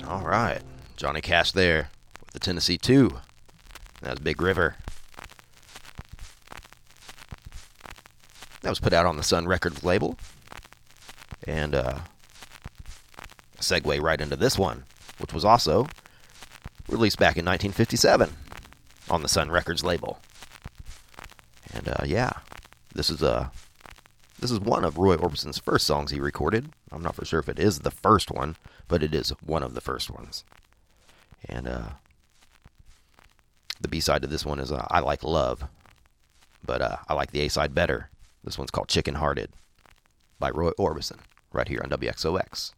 All right. Johnny Cash there with the Tennessee 2. That was Big River. That was put out on the Sun Records label. And segue right into this one, which was also released back in 1957 on the Sun Records label. And this is one of Roy Orbison's first songs he recorded. I'm not for sure if it is the first one, but it is one of the first ones. And the B-side to this one is I Like Love, but I like the A-side better. This one's called Chicken Hearted by Roy Orbison, right here on WXOX.